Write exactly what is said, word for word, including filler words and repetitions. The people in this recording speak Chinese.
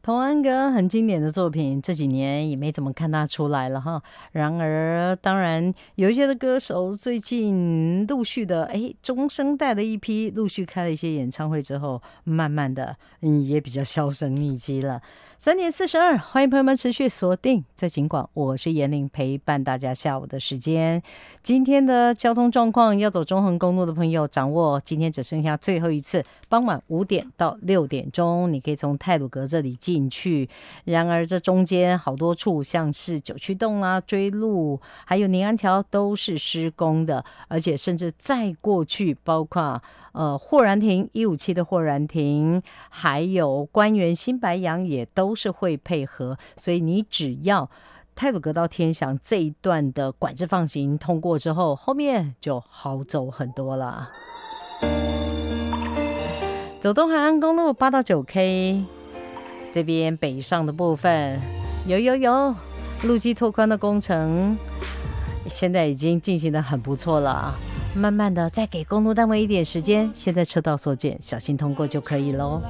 童安格很经典的作品，这几年也没怎么看他出来了哈。然而，当然有一些的歌手最近陆续的，哎，中生代的一批陆续开了一些演唱会之后，慢慢的，嗯，也比较销声匿迹了。三点四十二，欢迎朋友们持续锁定在警广，我是严玲，陪伴大家下午的时间。今天的交通状况，要走中横公路的朋友掌握，今天只剩下最后一次，傍晚五点到六点钟，你可以从太鲁阁这里进去。然而这中间好多处，像是九曲洞啊、追路，还有宁安桥都是施工的，而且甚至再过去，包括呃霍然亭一五七的霍然亭，还有官园新白杨也都是会配合，所以你只要太鲁阁到天祥这一段的管制放行通过之后，后面就好走很多了。走东海岸公路八到九 K 这边北上的部分，有有有路基拓宽的工程，现在已经进行得很不错了。慢慢的再给公路单位一点时间，现在车道缩减，小心通过就可以咯。